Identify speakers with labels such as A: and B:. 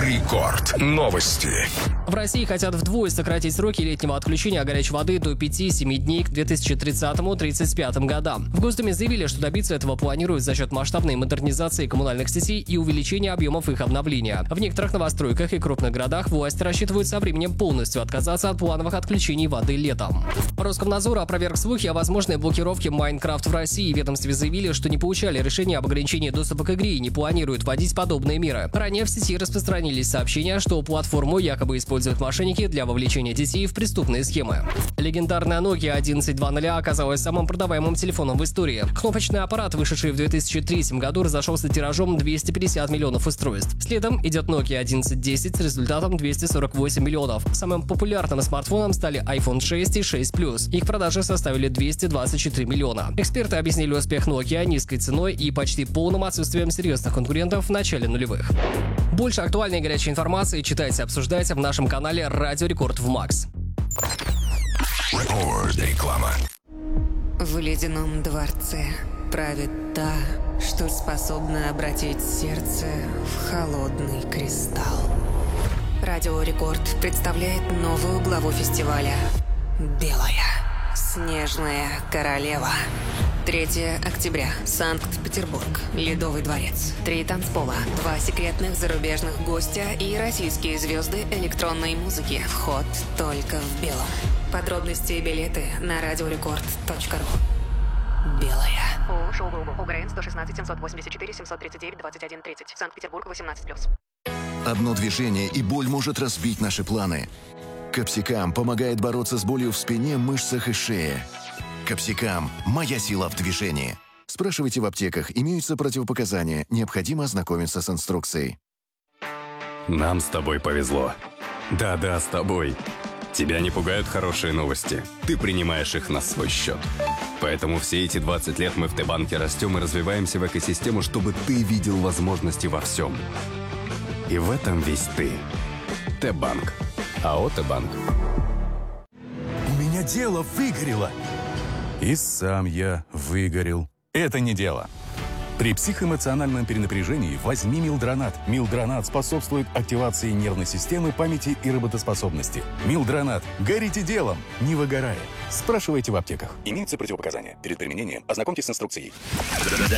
A: Рекорд. Новости.
B: В России хотят вдвое сократить сроки летнего отключения горячей воды до 5-7 дней к 2030-35 годам. В Госдуме заявили, что добиться этого планируют за счет масштабной модернизации коммунальных сетей и увеличения объемов их обновления. В некоторых новостройках и крупных городах власти рассчитывают со временем полностью отказаться от плановых отключений воды летом. Роскомнадзор опроверг слухи о возможной блокировке Майнкрафт в России. В ведомстве заявили, что не получали решения об ограничении доступа к игре и не планируют вводить подобные меры. Ранее в сети распространились сообщения, что платформу якобы используют мошенники для вовлечения детей в преступные схемы. Легендарная Nokia 1120 оказалась самым продаваемым телефоном в истории. Кнопочный аппарат, вышедший в 2003 году, разошелся тиражом 250 миллионов устройств. Следом идет Nokia 1110 с результатом 248 миллионов. Самым популярным смартфоном стали iPhone 6 и 6 Plus. Их продажи составили 224 миллиона. Эксперты объяснили успех Nokia низкой ценой и почти полным отсутствием серьезных конкурентов в начале нулевых. Больше актуальной и горячей информации читайте и обсуждайте в нашем канале Радио Рекорд в Макс.
A: Реклама.
C: В ледяном дворце правит та, что способна обратить сердце в холодный кристалл. Радио Рекорд представляет новую главу фестиваля «Белая снежная королева». 3 октября. Санкт-Петербург. Ледовый дворец. 3 танцпола. 2 секретных зарубежных гостя и российские звезды электронной музыки. Вход только в белом. Подробности и билеты на radiorecord.ru. Белая.
D: УГРН 116 784 739 21 30. Санкт-Петербург 18+.
E: Одно движение, и боль может разбить наши планы. Капсикам помогает бороться с болью в спине, мышцах и шее. Капсикам – моя сила в движении. Спрашивайте в аптеках, имеются противопоказания, необходимо ознакомиться с инструкцией.
F: Нам с тобой повезло. Да-да, с тобой. Тебя не пугают хорошие новости. Ты принимаешь их на свой счет. Поэтому все эти 20 лет мы в Т-банке растем и развиваемся в экосистему, чтобы ты видел возможности во всем. И в этом весь ты. Т-банк. АО Т-банк.
G: У меня дело выгорело. И сам я выгорел. Это не дело. При психоэмоциональном перенапряжении возьми Милдронат. Милдронат способствует активации нервной системы, памяти и работоспособности. Милдронат. Горите делом, не выгорая. Спрашивайте в аптеках. Имеются противопоказания. Перед применением ознакомьтесь с инструкцией.